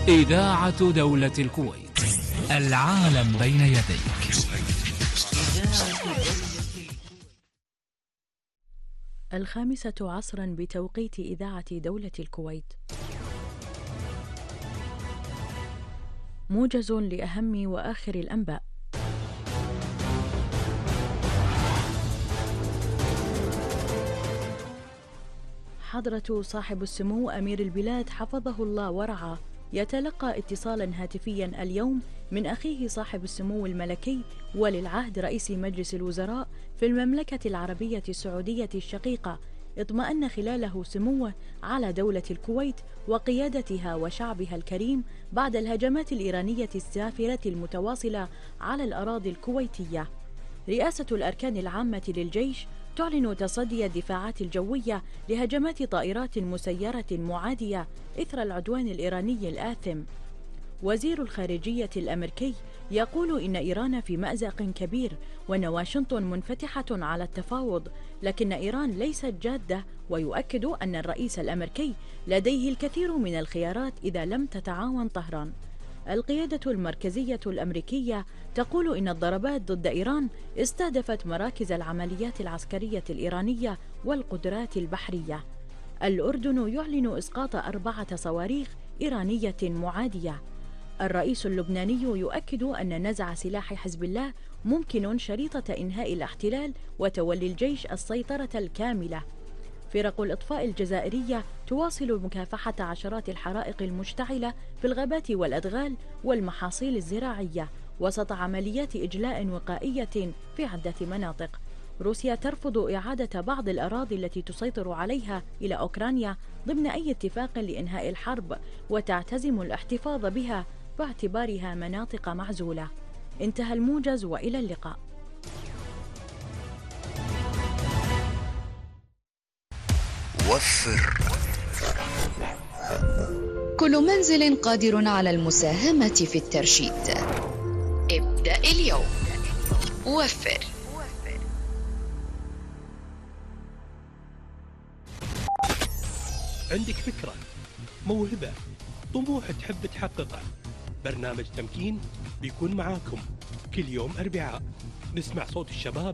إذاعة دولة الكويت، العالم بين يديك. الخامسة عصرا بتوقيت إذاعة دولة الكويت. موجز لأهم وآخر الأنباء. حضرة صاحب السمو أمير البلاد حفظه الله ورعاه يتلقى اتصالا هاتفيا اليوم من أخيه صاحب السمو الملكي ولي العهد رئيس مجلس الوزراء في المملكة العربية السعودية الشقيقة، اطمأن خلاله سموه على دولة الكويت وقيادتها وشعبها الكريم بعد الهجمات الإيرانية السافرة المتواصلة على الأراضي الكويتية. رئاسة الأركان العامة للجيش تعلن تصدي الدفاعات الجوية لهجمات طائرات مسيرة معادية إثر العدوان الإيراني الآثم. وزير الخارجية الأمريكي يقول إن إيران في مأزق كبير وأن واشنطن منفتحة على التفاوض، لكن إيران ليست جادة، ويؤكد أن الرئيس الأمريكي لديه الكثير من الخيارات إذا لم تتعاون طهران. القيادة المركزية الأمريكية تقول إن الضربات ضد إيران استهدفت مراكز العمليات العسكرية الإيرانية والقدرات البحرية. الأردن يعلن إسقاط 4 صواريخ إيرانية معادية. الرئيس اللبناني يؤكد أن نزع سلاح حزب الله ممكن شريطة إنهاء الاحتلال وتولي الجيش السيطرة الكاملة. فرق الإطفاء الجزائرية تواصل مكافحة عشرات الحرائق المشتعلة في الغابات والأدغال والمحاصيل الزراعية وسط عمليات إجلاء وقائية في عدة مناطق. روسيا ترفض إعادة بعض الأراضي التي تسيطر عليها إلى أوكرانيا ضمن أي اتفاق لإنهاء الحرب، وتعتزم الاحتفاظ بها باعتبارها مناطق معزولة. انتهى الموجز وإلى اللقاء. وفر. كل منزل قادر على المساهمة في الترشيد. ابدأ اليوم. وفر. عندك فكرة، موهبة، طموح تحب تحققه؟ برنامج تمكين بيكون معاكم كل يوم أربعاء. نسمع صوت الشباب